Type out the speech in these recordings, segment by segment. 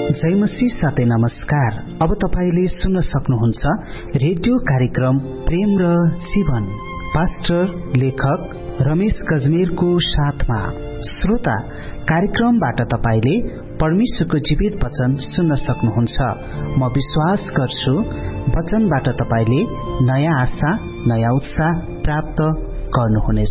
जय मसीह साथै नमस्कार। अब तपाईले सुन्न सक्नुहुन्छ रेडियो कार्यक्रम प्रेम र जीवन पास्टर लेखक रमेश गजमेरको साथमा। श्रोता, कार्यक्रमबाट तपाईले परमेश्वरको जीवित वचन सुन्न सक्नुहुन्छ। म विश्वास गर्छु वचनबाट तपाईले नयाँ आशा, नयाँ उत्साह प्राप्त गर्नुहुनेछ।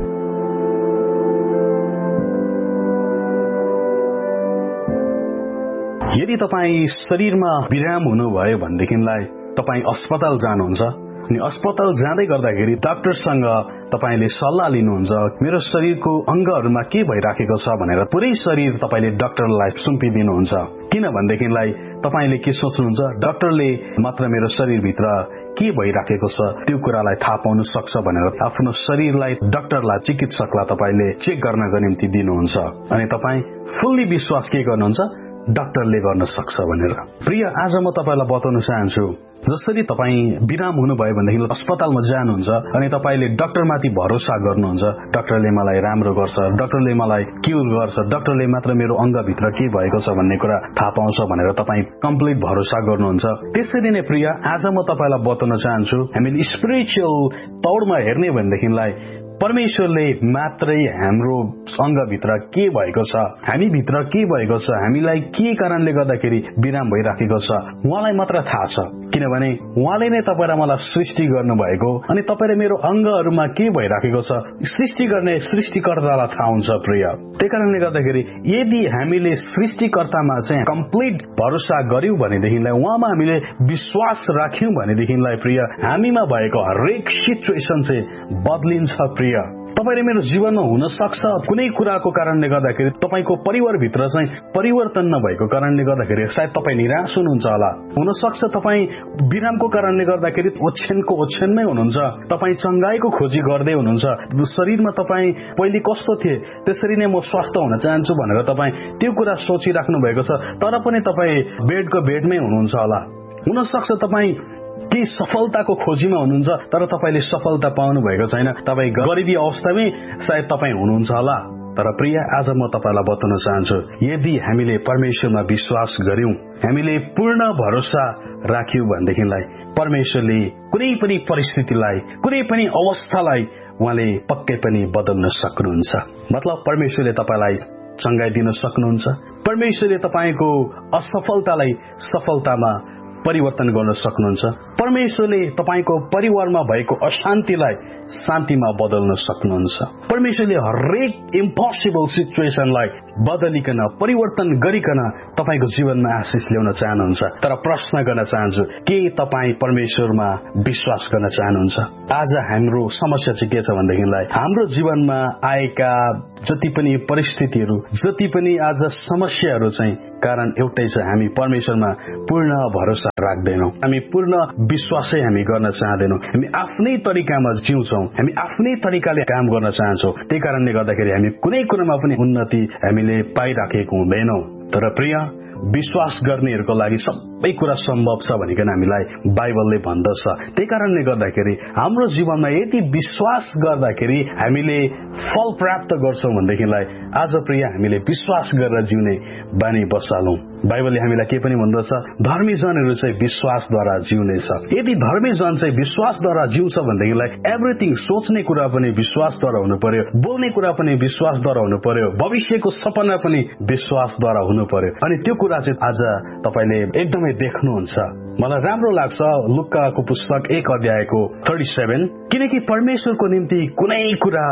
यदि तपाईँ शरीरमा विराम हुनुभयो भनेदेखिलाई तपाईँ अस्पताल जानुहुन्छ अनि अस्पताल जाँदै गर्दाखेरि डाक्टरसँग तपाईले सल्लाह लिनुहुन्छ। मेरो शरीरको अंगहरूमा के भइराखेको छ भनेर पुरै शरीर तपाईले डाक्टरलाई सुम्पिदिनुहुन्छ। किनभनेदेखिलाई तपाईले के सोच्नुहुन्छ, डाक्टरले मात्र मेरो शरीरभित्र के भइराखेको छ त्यो कुरालाई थाहा पाउन सक्छ भनेर आफ्नो शरीरलाई डाक्टरलाई, चिकित्सकलाई तपाईले चेक गर्नको निम्ति दिनुहुन्छ अनि तपाईँ फुल्ली विश्वास के गर्नुहुन्छ, डाक्टरले गर्न सक्छ भनेर। प्रिय, आज म तपाईलाई बताउन चाहन्छु, जसरी तपाईँ विराम हुनुभयो भनेदेखि अस्पतालमा जानुहुन्छ अनि तपाईले डाक्टरमाथि भरोसा गर्नुहुन्छ, डाक्टरले मलाई राम्रो गर्छ, डाक्टरले मलाई क्युर गर्छ, डाक्टरले मात्र मेरो अंगभित्र के भएको छ भन्ने कुरा थाहा पाउँछ भनेर तपाईँ कम्प्लिट भरोसा गर्नुहुन्छ। त्यसरी नै प्रिय, आज म तपाईलाई बताउन चाहन्छु, हामीले स्पिरिचुअल तौरमा हेर्ने भनेदेखिलाई परमेश्वरले मात्रै हाम्रो अंगभित्र के भएको छ, हामी भित्र के भएको छ, हामीलाई के कारणले गर्दाखेरि विराम भइराखेको छ, उहाँलाई मात्र थाहा छ। किनभने उहाँले नै तपाईँ र मलाई सृष्टि गर्नुभएको अनि तपाईँ र मेरो अंगहरूमा के भइराखेको छ सृष्टि गर्ने सृष्टिकर्तालाई थाहा हुन्छ। प्रिय, त्यही कारणले गर्दाखेरि यदि हामीले सृष्टिकर्तामा चाहिँ कम्प्लिट भरोसा गर्यौं भनेदेखिलाई, उहाँमा हामीले विश्वास राख्यौं भनेदेखिलाई प्रिय, हामीमा भएको हरेक सिचुएसन चाहिँ बदलिन्छ। प्रिय, तपाईले मेरो जीवनमा हुन सक्छ कुनै कुराको कारणले गर्दाखेरि तपाईको परिवारभित्र चाहिँ परिवर्तन नभएको कारणले गर्दाखेरि सायद तपाईँ निराश हुनुहुन्छ होला। हुन सक्छ तपाईँ विरामको कारणले गर्दाखेरि ओछ्यानको ओछ्यानमै हुनुहुन्छ, तपाईँ चंगाईको खोजी गर्दै हुनुहुन्छ। शरीरमा तपाईँ पहिले कस्तो थिए त्यसरी नै म स्वस्थ हुन चाहन्छु भनेर तपाईँ त्यो कुरा सोचिराख्नु भएको छ, तर पनि तपाईँ बेडको बेडमै हुनुहुन्छ होला। हुन सक्छ तपाईँ के सफलताको खोजीमा हुनुहुन्छ तर तपाईले सफलता पाउनु भएको छैन, तपाईँ गरिबी अवस्थामै सायद तपाईँ हुनुहुन्छ होला। तर प्रिय, आज म तपाईलाई बताउन चाहन्छु, यदि हामीले परमेश्वरमा विश्वास गर्यौं, हामीले पूर्ण भरोसा राख्यौं भनेदेखिलाई परमेश्वरले कुनै पनि परिस्थितिलाई, कुनै पनि अवस्थालाई उहाँले पक्कै पनि बदल्न सक्नुहुन्छ। मतलब परमेश्वरले तपाईलाई चंगाई दिन सक्नुहुन्छ, परमेश्वरले तपाईको असफलतालाई सफलतामा परिवर्तन गर्न सक्नुहुन्छ, परमेश्वरले तपाईको परिवारमा भएको अशान्तिलाई शान्तिमा बदल्न सक्नुहुन्छ। परमेश्वरले हरेक इम्पोसिबल सिचुएसनलाई बदलिकन परिवर्तन गरिकन तपाईको जीवनमा आशिष ल्याउन चाहनुहुन्छ। तर प्रश्न गर्न चाहन्छु, के तपाईँ परमेश्वरमा विश्वास गर्न चाहनुहुन्छ? आज हाम्रो समस्या चाहिँ के छ भनेदेखिलाई, हाम्रो जीवनमा आएका जति पनि परिस्थितिहरू, जति पनि आज समस्याहरू चाहिँ कारण एउटै छ, हामी परमेश्वरमा पूर्ण भरोसा राख्दैनौं, हामी पूर्ण विश्वासै हामी गर्न चाहदैनौं, हामी आफ्नै तरिकामा जिउँछौं, हामी आफ्नै तरिकाले काम गर्न चाहन्छौं। त्यही कारणले गर्दाखेरि हामी कुनै कुरामा पनि उन्नति हामीले पाइराखेको हुँदैनौं। तर प्रिय, विश्वास गर्नेहरूको लागि सबै कुरा सम्भव छ भनिकन हामीलाई बाइबलले भन्दछ। त्यही कारणले गर्दाखेरि हाम्रो जीवनमा यदि विश्वास गर्दाखेरि हामीले फल प्राप्त गर्छौं भनेदेखिलाई आज प्रिय हामीले विश्वास गरेर जिउने बानी बसालौं। बाइबलले हामीलाई के पनि भन्दछ, धर्मी जनहरू चाहिँ विश्वासद्वारा जिउनेछ। यदि धर्मी जन चाहिँ विश्वासद्वारा जिउँछ भनेदेखिलाई एभ्रिथिङ, सोच्ने कुरा पनि विश्वासद्वारा हुनु पर्यो, बोल्ने कुरा पनि विश्वासद्वारा हुनु पर्यो, भविष्यको सपना पनि विश्वासद्वारा हुनु पर्यो। अनि त्यो कुरा चाहिँ आज तपाईले एकदमै देख्नुहुन्छ। मलाई राम्रो लाग्छ लुकाको पुस्तक 1 अध्यायको 37, किनकि परमेश्वरको निम्ति कुनै कुरा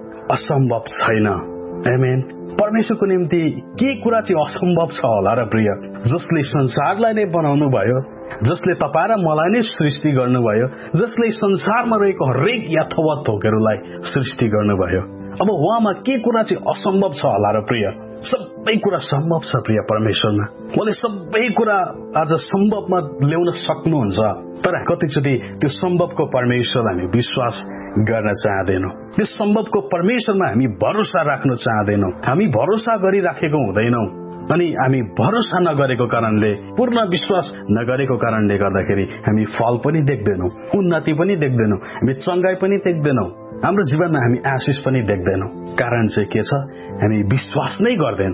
असम्भव छैन। आमेन। परमेश्वरको निम्ति के कुरा चाहिँ असम्भव छ होला र प्रिय? जसले संसारलाई नै बनाउनु भयो, जसले तपाईँ र मलाई नै सृष्टि गर्नुभयो, जसले संसारमा रहेको हरेक यथावत थोकहरूलाई सृष्टि गर्नुभयो, अब उहाँमा के कुरा चाहिँ असम्भव छ होला र प्रिय? सबै कुरा सम्भव छ प्रिय परमेश्वरमा। उहाँले सबै कुरा आज सम्भवमा ल्याउन सक्नुहुन्छ। तर कतिचोटि त्यो सम्भवको परमेश्वरलाई हामी विश्वास गर्न चाहदैनौं, त्यो सम्भवको परमेश्वरमा हामी भरोसा राख्न चाहदैनौं, हामी भरोसा गरिराखेको हुँदैनौं। अनि हामी भरोसा नगरेको कारणले, पूर्ण विश्वास नगरेको कारणले गर्दाखेरि हामी फल पनि देख्दैनौं, उन्नति पनि देख्दैनौं, हामी चंगाई पनि देख्दैनौं, हाम्रो जीवनमा हामी आशिष पनि देख्दैनौं। कारण चाहिँ के छ? हामी विश्वास नै गर्दैनौं।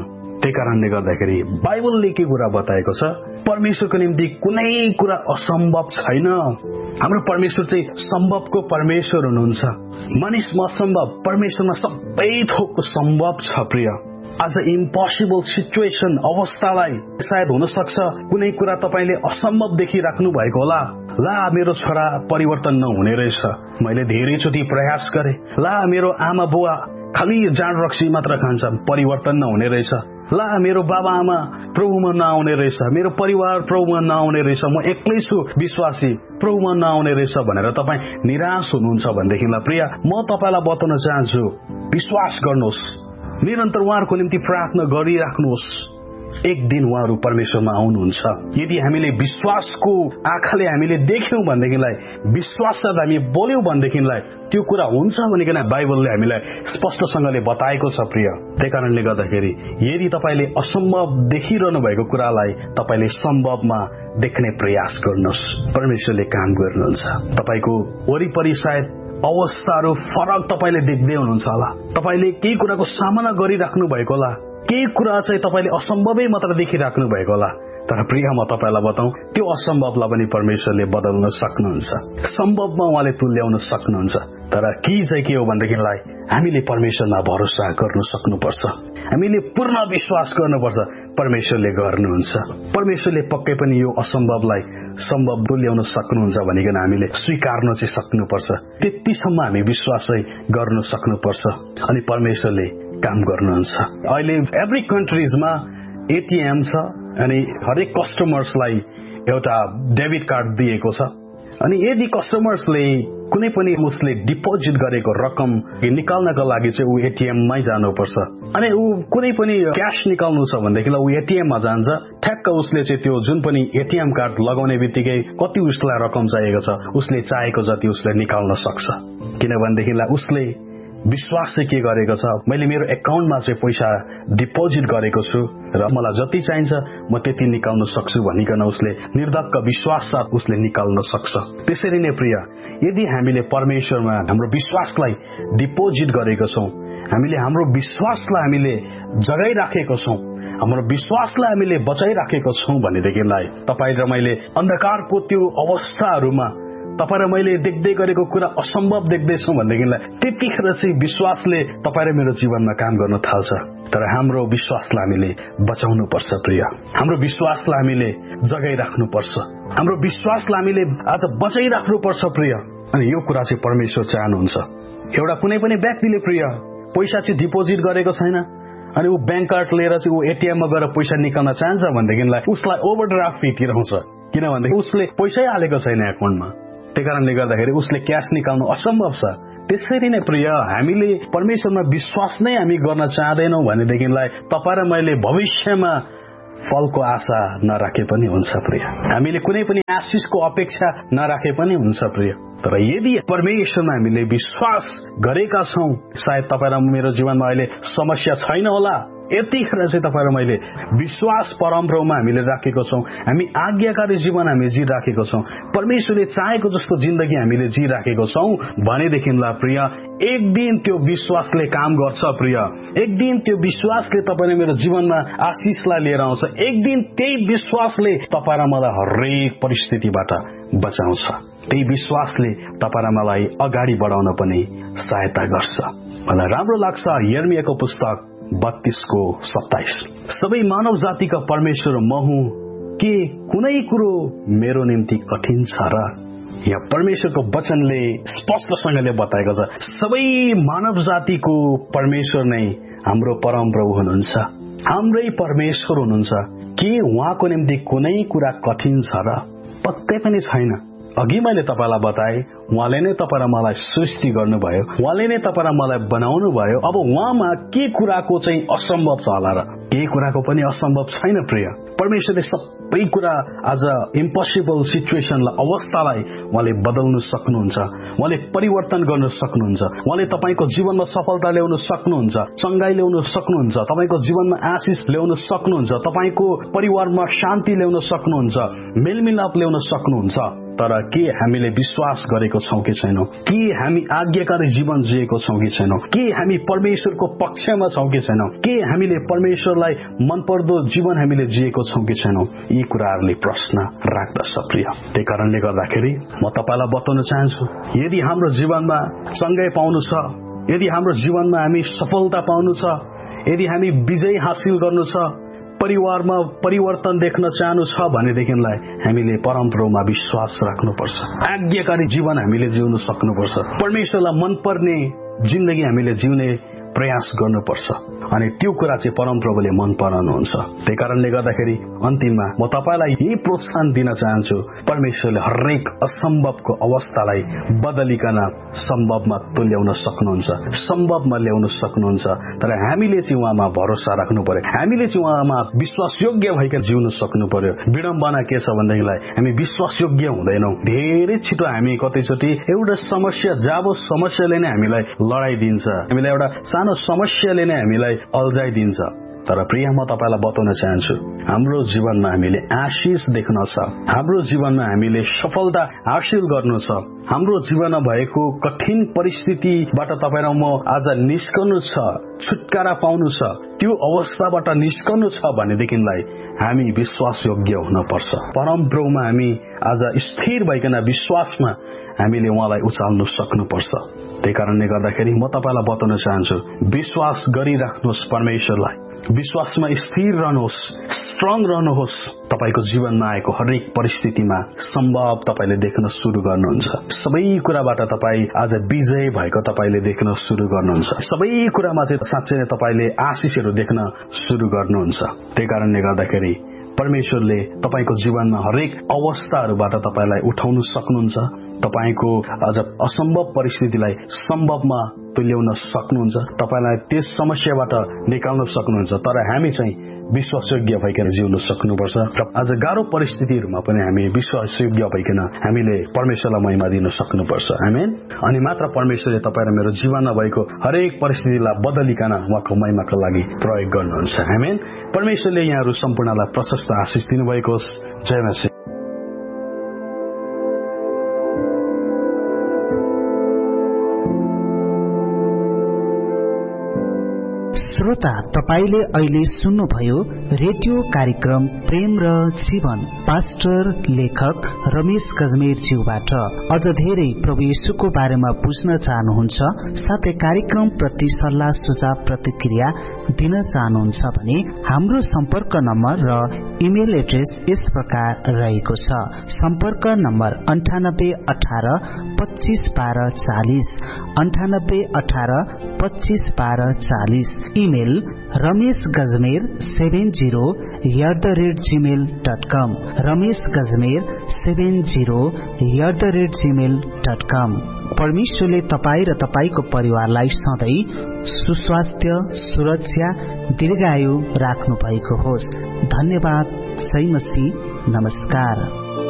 त्यही कारणले गर्दाखेरि बाइबलले के कुरा बताएको छ, परमेश्वरको निम्ति कुनै कुरा असम्भव छैन। हाम्रो परमेश्वर चाहिँ सम्भवको परमेश्वर हुनुहुन्छ। मानिसमा असम्भव, परमेश्वरमा सबै थोकको सम्भव छ प्रिय। आज इम्पोसिबल सिचुएसन अवस्थालाई सायद हुन सक्छ कुनै कुरा तपाईले असम्भव देखिराख्नु भएको होला। ला मेरो छोरा परिवर्तन नहुने रहेछ, मैले धेरैचोटि प्रयास गरे। ला मेरो आमा बुवा खाली जाँड रक्सी मात्र खान्छन्, परिवर्तन नहुने रहेछ। ला मेरो बाबा आमा प्रभुमा नआउने रहेछ, मेरो परिवार प्रभुमा नआउने रहेछ, म एक्लै छु विश्वासी, प्रभुमा नआउने रहेछ भनेर तपाईँ निराश हुनुहुन्छ भनेदेखिलाई प्रिय, म तपाईलाई बताउन चाहन्छु, विश्वास गर्नुहोस्, निरन्तर उहाँहरूको निम्ति प्रार्थना गरिराख्नुहोस्। एक दिन उहाँहरू परमेश्वरमा आउनुहुन्छ। यदि हामीले विश्वासको आँखाले हामीले देख्यौं भनेदेखिलाई, विश्वाससाथ हामी बोल्यौं भनेदेखिलाई त्यो कुरा हुन्छ भनिकन बाइबलले हामीलाई स्पष्टसँगले बताएको छ प्रिय। त्यही कारणले गर्दाखेरि यदि तपाईले असम्भव देखिरहनु भएको कुरालाई तपाईले सम्भवमा देख्ने प्रयास गर्नुहोस्। परमेश्वरले काम गर्नुहुन्छ। तपाईको वरिपरि सायद अवस्थाहरू फरक तपाईले देख्दै हुनुहुन्छ होला, तपाईले केही कुराको सामना गरिराख्नु भएको होला, केही कुरा चाहिँ तपाईले असम्भवै मात्र देखिराख्नु भएको होला। तर प्रिय, म तपाईलाई बताउँ, त्यो असम्भवलाई पनि परमेश्वरले बदल्न सक्नुहुन्छ, सम्भवमा उहाँले तुल्याउन सक्नुहुन्छ। तर के हो भनेदेखिलाई हामीले परमेश्वरमा भरोसा गर्नु सक्नुपर्छ, हामीले पूर्ण विश्वास गर्नुपर्छ परमेश्वरले गर्नुहुन्छ। परमेश्वरले पक्कै पनि यो असम्भवलाई सम्भव तुल्याउन सक्नुहुन्छ भनिकन हामीले स्वीकार्न चाहिँ सक्नुपर्छ। त्यतिसम्म हामी विश्वास चाहिँ गर्न सक्नुपर्छ अनि परमेश्वरले काम गर्नुहुन्छ। अहिले एभ्री कन्ट्रीजमा एटीएम छ अनि हरेक कस्टमर्सलाई एउटा डेबिट कार्ड दिएको छ। अनि यदि कस्टमर्सले कुनै पनि उसले डिपोजिट गरेको रकम निकाल्नको लागि चाहिँ ऊ एटीएममै जानुपर्छ। अनि ऊ कुनै पनि क्याश निकाल्नु छ भनेदेखि ऊ एटीएममा जान्छ, ठ्याक्क उसले चाहिँ त्यो जुन पनि एटीएम कार्ड लगाउने बित्तिकै कति उसलाई रकम चाहिएको छ उसले चाहेको जति उसले निकाल्न सक्छ। किनभनेदेखिलाई उसले विश्वास चाहिँ के गरेको छ, मैले मेरो एकाउन्टमा चाहिँ पैसा डिपोजिट गरेको छु र मलाई जति चाहिन्छ म त्यति निकाल्न सक्छु भनिकन उसले निर्धक्क विश्वास साथ उसले निकाल्न सक्छ। त्यसरी नै प्रिय, यदि हामीले परमेश्वरमा हाम्रो विश्वासलाई डिपोजिट गरेको छौं, हामीले हाम्रो विश्वासलाई हामीले जगाइराखेको छौं, हाम्रो विश्वासलाई हामीले बचाइराखेको छौं भनेदेखिलाई तपाईँ र मैले अन्धकारको त्यो अवस्थाहरूमा तपाईँ र मैले देख्दै गरेको कुरा असम्भव देख्दैछौँ भनेदेखिलाई त्यतिखेर चाहिँ विश्वासले तपाईँ र मेरो जीवनमा काम गर्न थाल्छ। तर हाम्रो विश्वासलाई हामीले बचाउनु पर्छ प्रिय, हाम्रो विश्वासलाई हामीले जगाइराख्नुपर्छ, हाम्रो विश्वासलाई हामीले आज बचाइराख्नु पर्छ प्रिय। अनि यो कुरा चाहिँ परमेश्वर चाहनुहुन्छ। एउटा कुनै पनि व्यक्तिले प्रिय पैसा चाहिँ डिपोजिट गरेको छैन अनि ऊ ब्याङ्क कार्ड लिएर चाहिँ ऊ एटीएममा गएर पैसा निकाल्न चाहन्छ भनेदेखिलाई उसलाई ओभरड्राफ्ट फी तिराउँछ, किनभनेदेखि उसले पैसै हालेको छैन एकाउन्टमा। त्यही कारणले गर्दाखेरि उसले क्यास निकाल्नु असम्भव छ। त्यसरी नै प्रिय, हामीले परमेश्वरमा विश्वास नै हामी गर्न चाहदैनौं भनेदेखिलाई तपाईँ र मैले भविष्यमा फलको आशा नराखे पनि हुन्छ प्रिय, हामीले कुनै पनि आशिषको अपेक्षा नराखे पनि हुन्छ प्रिय। तर यदि परमेश्वरमा हामीले विश्वास गरेका छौं, सायद तपाईँ र मेरो जीवनमा अहिले समस्या छैन होला, यतिखेर चाहिँ तपाईँ र मैले विश्वास परमप्रभुमा हामीले राखेको छौं, हामी आज्ञाकारी जीवन हामी जिराखेको छौं, परमेश्वरले चाहेको जस्तो जिन्दगी हामीले जिराखेको छौं भनेदेखिलाई प्रिय, एक दिन त्यो विश्वासले काम गर्छ प्रिय। एक दिन त्यो विश्वासले तपाईँ र मेरो जीवनमा आशिषलाई लिएर आउँछ। एक दिन त्यही विश्वासले तपाईँ र मलाई हरेक परिस्थितिबाट बचाउँछ। त्यही विश्वासले तपाईँ र मलाई अगाडि बढाउन पनि सहायता गर्छ। मलाई राम्रो लाग्छ यिर्मयाको पुस्तक 32:27, सबै मानव जातिका परमेश्वर म हुँ, के कुनै कुरो मेरो निम्ति कठिन छ र? यहाँ परमेश्वरको वचनले स्पष्टसँगले बताएको छ, सबै मानव जातिको परमेश्वर नै हाम्रो परमप्रभु हुनुहुन्छ, हाम्रै परमेश्वर हुनुहुन्छ। के उहाँको निम्ति कुनै कुरा कठिन छ र? पक्कै पनि छैन। अघि मैले तपाईलाई बताए, उहाँले नै तपाईँ र मलाई सृष्टि गर्नुभयो, उहाँले नै तपाईँ र मलाई बनाउनु भयो। अब उहाँमा के कुराको चाहिँ असम्भव छ होला र? केही कुराको पनि असम्भव छैन प्रिय। परमेश्वरले सबै कुरा आज इम्पोसिबल सिचुएसनलाई, अवस्थालाई उहाँले बदल्न सक्नुहुन्छ, उहाँले परिवर्तन गर्न सक्नुहुन्छ, उहाँले तपाईको जीवनमा सफलता ल्याउन सक्नुहुन्छ, चंगाई ल्याउन सक्नुहुन्छ, तपाईको जीवनमा आशिष ल्याउन सक्नुहुन्छ, तपाईको परिवारमा शान्ति ल्याउन सक्नुहुन्छ, मेलमिलाप ल्याउन सक्नुहुन्छ। तर के हामीले विश्वास गरेको जिएको छौं कि छैनौं, के हामी आज्ञाकारी जीवन जिएको छौं कि छैनौं, के हामी परमेश्वरको पक्षमा छौं कि छैनौं, के हामीले परमेश्वरलाई मनपर्दो जीवन हामीले जिएको छौं कि छैनौं, यी कुराहरूले प्रश्न राख्दछ प्रिय। त्यही कारणले गर्दाखेरि म तपाईलाई बताउन चाहन्छु, यदि हाम्रो जीवनमा चंगाई पाउनु छ, यदि हाम्रो जीवनमा हामी सफलता पाउनु छ, यदि हामी विजय हासिल गर्नु छ, परिवारमा परिवर्तन देख्न चाहनु छ भनेदेखिलाई हामीले परमप्रभुमा विश्वास राख्नुपर्छ, आज्ञाकारी जीवन हामीले जिउन सक्नुपर्छ, परमेश्वरलाई मनपर्ने जिन्दगी हामीले जिउने प्रयास गर्नुपर्छ अनि त्यो कुरा चाहिँ परमप्रभुले मन पराउनुहुन्छ। त्यही कारणले गर्दाखेरि अन्तिममा म तपाईलाई यही प्रोत्साहन दिन चाहन्छु, परमेश्वरले हरेक असम्भवको अवस्थालाई बदलिकन सम्भवमा तुल्याउन सक्नुहुन्छ, सम्भवमा ल्याउन सक्नुहुन्छ। तर हामीले चाहिँ उहाँमा भरोसा राख्नु पर्यो, हामीले चाहिँ उहाँमा विश्वासयोग्य भइकन जिउन सक्नु पर्यो। विडम्बना के छ भनेदेखिलाई हामी विश्वासयोग्य हुँदैनौं, धेरै छिटो हामी कतैचोटि एउटा समस्या जाबो समस्याले नै हामीलाई लडाइदिन्छ, हामीलाई एउटा सानो समस्याले नै हामीलाई अल्झाइदिन्छ। तर प्रिय म तपाईलाई बताउन चाहन्छु, हाम्रो जीवनमा हामीले आशीष देख्न छ, हाम्रो जीवनमा हामीले सफलता हासिल गर्नु छ, हाम्रो जीवनमा भएको कठिन परिस्थितिबाट तपाईँ र म आज निस्कनु छ, छुटकारा पाउनु छ, त्यो अवस्थाबाट निस्कनु छ भनेदेखिलाई हामी विश्वासयोग्य हुनुपर्छ। परमप्रभुमा हामी आज स्थिर भइकन विश्वासमा हामीले उहाँलाई उचाल्नु सक्नुपर्छ। त्यही कारणले गर्दाखेरि म तपाईलाई बताउन चाहन्छु, विश्वास गरिराख्नुहोस् परमेश्वरलाई, विश्वासमा स्थिर रहनुहोस्, स्ट्रङ रहनुहोस्। तपाईको जीवनमा आएको हरेक परिस्थितिमा सम्भव तपाईले देख्न सुरु गर्नुहुन्छ, सबै कुराबाट तपाई आज विजय भएको तपाईले देख्न सुरु गर्नुहुन्छ, सबै कुरामा चाहिँ साँच्चै नै तपाईले आशिषहरू देख्न सुरु गर्नुहुन्छ। त्यही कारणले गर्दाखेरि परमेश्वरले तपाईको जीवनमा हरेक अवस्थाहरूबाट तपाईलाई उठाउन सक्नुहुन्छ, तपाईको आज असम्भव परिस्थितिलाई सम्भवमा तुल्याउन सक्नुहुन्छ, तपाईलाई त्यस समस्याबाट निकाल्न सक्नुहुन्छ। तर हामी चाहिँ विश्वासयोग्य भइकन जिउन सक्नुपर्छ र आज गाह्रो परिस्थितिहरूमा पनि हामी विश्वासयोग्य भइकन हामीले परमेश्वरलाई महिमा दिन सक्नुपर्छ। आमेन। अनि मात्र परमेश्वरले तपाईँ र मेरो जीवनमा भएको हरेक परिस्थितिलाई बदलिकन उहाँको महिमाको लागि प्रयोग गर्नुहुन्छ। आमेन। परमेश्वरले यहाँहरू सम्पूर्णलाई प्रशस्त आशिष दिनुभएको होस्। जय मसीह। श्रोता, तपाईले अहिले सुन्नुभयो रेडियो कार्यक्रम प्रेम र जीवन, पास्टर लेखक रमेश गजमेरज्यूबाट। अझ धेरै प्रभु येशूको बारेमा बुझ्न चाहनुहुन्छ, साथै कार्यक्रम प्रति सल्लाह सुझाव प्रतिक्रिया दिन चाहनुहुन्छ भने हाम्रो सम्पर्क नम्बर र इमेल एड्रेस यस प्रकार रहेको छ। सम्पर्क नम्बर 9818251240, 9818251240। Email rameshgajmer70@gmail.com, rameshgajmer70@gmail.com। परमेश्वरले तपाईँ र तपाईको परिवारलाई सधैँ सुस्वास्थ्य, सुरक्षा, दीर्घायु राख्नु भएको होस्। धन्यवाद। जय मसीह। नमस्कार।